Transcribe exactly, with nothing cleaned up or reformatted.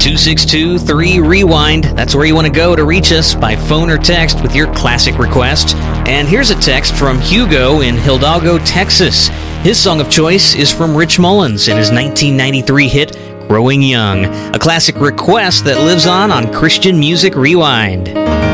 two six two, three, rewind. That's where you want to go to reach us by phone or text with your classic request. And here's a text from Hugo in Hidalgo, Texas. His song of choice is from Rich Mullins and his nineteen ninety-three hit, Growing Young, a classic request that lives on on Christian Music Rewind.